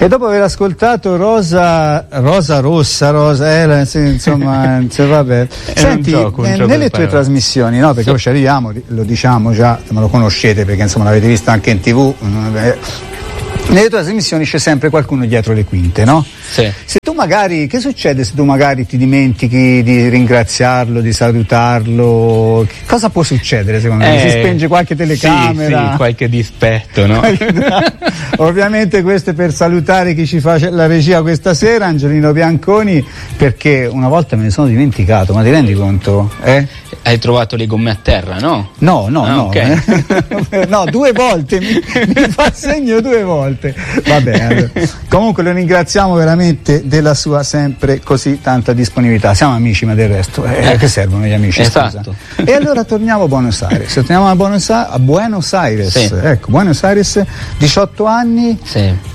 E dopo aver ascoltato Rosa, insomma, vabbè. Senti, nelle tue trasmissioni, no, perché poi ci arriviamo, lo diciamo già, ma lo conoscete perché insomma l'avete visto anche in TV. Nelle tue trasmissioni c'è sempre qualcuno dietro le quinte, no? Sì. Se tu magari, che succede se tu magari ti dimentichi di ringraziarlo, di salutarlo? Cosa può succedere secondo me? Si spenge qualche telecamera? Sì, qualche dispetto, no? Ovviamente questo è per salutare chi ci fa la regia questa sera, Angelino Bianconi, perché una volta me ne sono dimenticato, ma ti rendi conto? Hai trovato le gomme a terra, no? No. Okay. No, 2 volte, mi fa segno 2 volte. Va bene. Comunque lo ringraziamo veramente della sua sempre così tanta disponibilità. Siamo amici, ma del resto che servono gli amici? Esatto. Scusa. E allora torniamo a Buenos Aires. Torniamo a Buenos Aires. Sì. Ecco, Buenos Aires, 18 anni. Sì.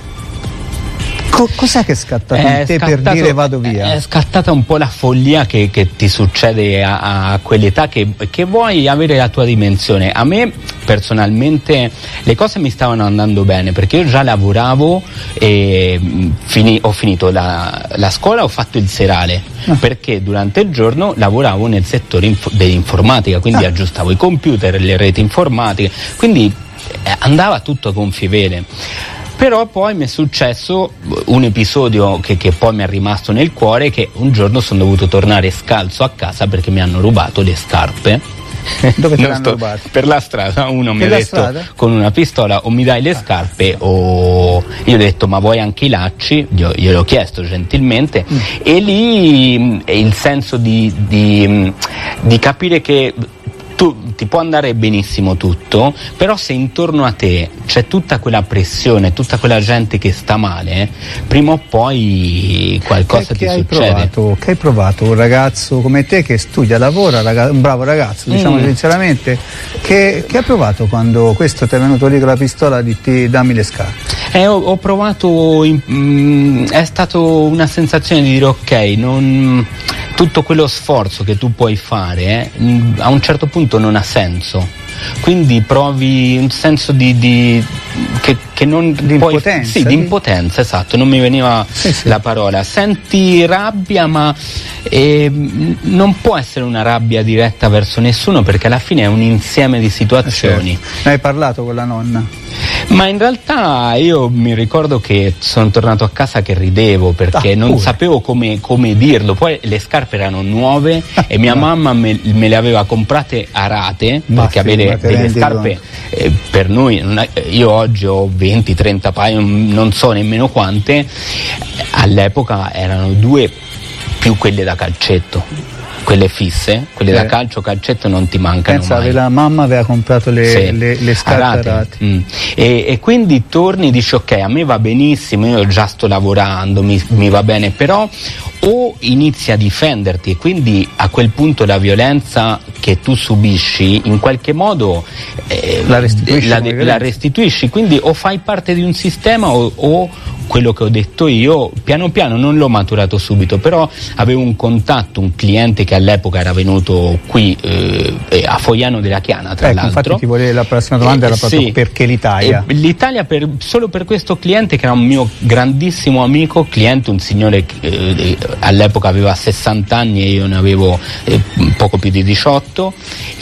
Cos'è che è scattato in te per dire vado via? È scattata un po' la follia che ti succede a quell'età che vuoi avere la tua dimensione. A me personalmente le cose mi stavano andando bene perché io già lavoravo e ho finito la scuola, ho fatto il serale perché durante il giorno lavoravo nel settore dell'informatica, quindi aggiustavo i computer, le reti informatiche, quindi andava tutto a gonfie vele. Però poi mi è successo un episodio che poi mi è rimasto nel cuore, che un giorno sono dovuto tornare scalzo a casa perché mi hanno rubato le scarpe. Dove te l'hanno rubato? Per la strada. Uno mi ha detto con una pistola o mi dai le scarpe o io ho detto ma vuoi anche i lacci, gliel'ho chiesto gentilmente e lì il senso di capire che ti può andare benissimo tutto, però se intorno a te c'è tutta quella pressione, tutta quella gente che sta male, prima o poi qualcosa ti succede. Che hai provato un ragazzo come te che studia, lavora, un bravo ragazzo, diciamo sinceramente, che ha provato quando questo ti è venuto lì con la pistola di dammi le scarpe? Ho provato, è stato una sensazione di dire ok, tutto quello sforzo che tu puoi fare a un certo punto non ha senso, quindi provi un senso che non di puoi, impotenza, di impotenza, esatto, non mi veniva la parola. Senti rabbia, ma non può essere una rabbia diretta verso nessuno perché alla fine è un insieme di situazioni. Ne hai parlato con la nonna? Ma in realtà io mi ricordo che sono tornato a casa che ridevo perché non sapevo come dirlo. Poi le scarpe erano nuove e mia mamma me le aveva comprate a rate, perché avere delle scarpe per noi, io oggi ho 20-30 paio, non so nemmeno quante, all'epoca erano 2 più quelle da calcetto. Quelle fisse, quelle da calcetto non ti mancano mai. La mamma aveva comprato le scarpe a rate. E quindi torni e dici ok, a me va benissimo, io già sto lavorando, mi va bene, però o inizi a difenderti e quindi a quel punto la violenza che tu subisci in qualche modo la restituisci, quindi o fai parte di un sistema o quello che ho detto io, piano piano non l'ho maturato subito, però avevo un contatto, un cliente che all'epoca era venuto qui a Fogliano della Chiana, tra l'altro. Infatti la prossima domanda era proprio perché l'Italia? L'Italia solo per questo cliente che era un mio grandissimo amico, cliente, un signore che all'epoca aveva 60 anni e io ne avevo poco più di 18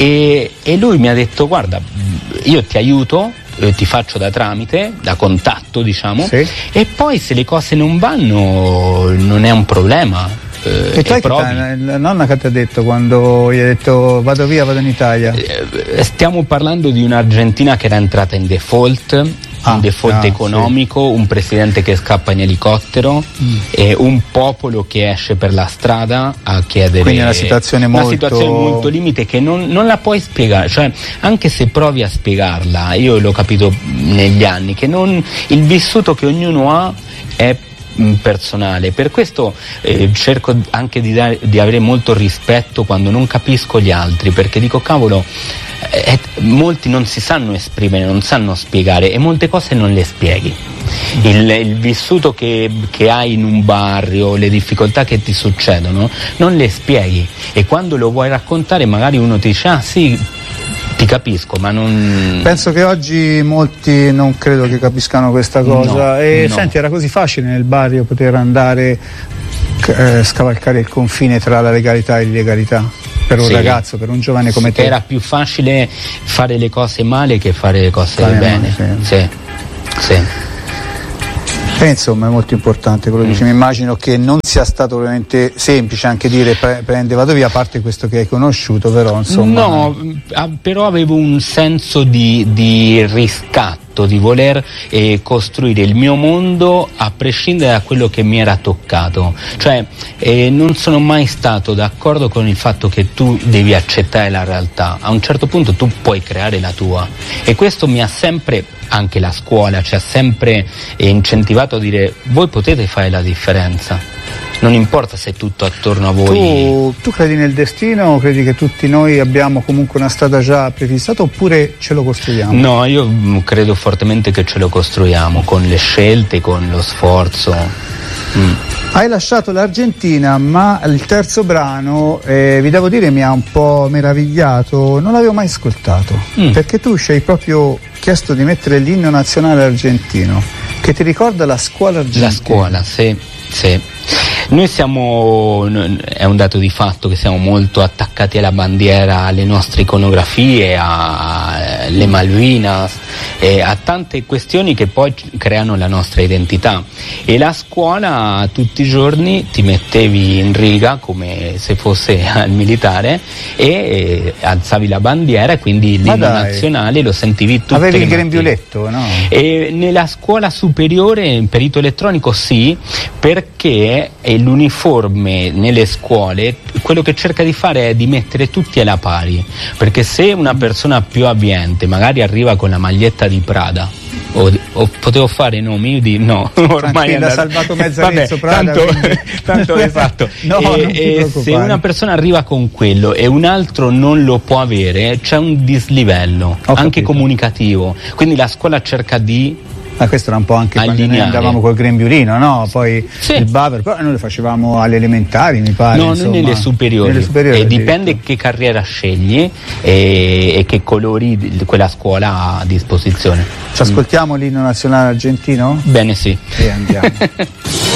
e lui mi ha detto guarda, io ti aiuto, ti faccio da tramite, da contatto diciamo, e poi se le cose non vanno non è un problema. E poi la nonna che ti ha detto quando gli hai detto vado via, vado in Italia? Stiamo parlando di un'Argentina che era entrata in default, economico, un presidente che scappa in elicottero e un popolo che esce per la strada a chiedere. Quindi è una situazione molto limite che non la puoi spiegare, cioè anche se provi a spiegarla, io l'ho capito negli anni che il vissuto che ognuno ha è personale, per questo cerco anche di avere molto rispetto quando non capisco gli altri, perché dico cavolo, molti non si sanno esprimere, non sanno spiegare e molte cose non le spieghi. Il vissuto che hai in un barrio, le difficoltà che ti succedono, non le spieghi e quando lo vuoi raccontare magari uno ti dice ah sì, Ti capisco, ma non... Penso che oggi molti non credo che capiscano questa cosa. No. Senti, era così facile nel barrio poter andare scavalcare il confine tra la legalità e l'illegalità? Per un ragazzo, per un giovane come te? Era più facile fare le cose male che fare le cose bene. Sì. E insomma è molto importante quello che dici. Mi immagino che non sia stato ovviamente semplice anche dire prende, vado via, a parte questo che hai conosciuto, però insomma... No, però avevo un senso di riscatto, di voler costruire il mio mondo a prescindere da quello che mi era toccato. Cioè non sono mai stato d'accordo con il fatto che tu devi accettare la realtà. A un certo punto tu puoi creare la tua, e questo mi ha sempre, anche la scuola ci ha sempre incentivato a dire: voi potete fare la differenza, non importa se è tutto attorno a voi. Tu credi nel destino, o credi che tutti noi abbiamo comunque una strada già prefissata, oppure ce lo costruiamo? No, io credo fortemente che ce lo costruiamo con le scelte, con lo sforzo. Hai lasciato l'Argentina, ma il terzo brano, vi devo dire, mi ha un po' meravigliato, non l'avevo mai ascoltato, perché tu ci hai proprio chiesto di mettere l'inno nazionale argentino, che ti ricorda la scuola argentina. La scuola, sì. Noi siamo, è un dato di fatto che siamo molto attaccati alla bandiera, alle nostre iconografie, alle Malvinas, a tante questioni che poi creano la nostra identità, e la scuola tutti i giorni ti mettevi in riga come se fosse al militare e alzavi la bandiera, e quindi l'inno nazionale lo sentivi tutte Avevi le il mattine. grembiuletto, no? E nella scuola superiore in perito elettronico sì, perché l'uniforme nelle scuole quello che cerca di fare è di mettere tutti alla pari, perché se una persona più abbiente magari arriva con la maglietta di Prada, o potevo fare nomi di no, ormai ha salvato Mezzarenzo Prada, tanto esatto. E se una persona arriva con quello e un altro non lo può avere, c'è un dislivello anche comunicativo, quindi la scuola cerca di questo era un po' anche quando noi andavamo col grembiulino, no? Poi il Baver, però noi lo facevamo alle elementari, mi pare. No, noi nelle superiori. E dipende che carriera scegli e che colori quella scuola ha a disposizione. Ci ascoltiamo l'inno nazionale argentino? Bene, sì. E andiamo.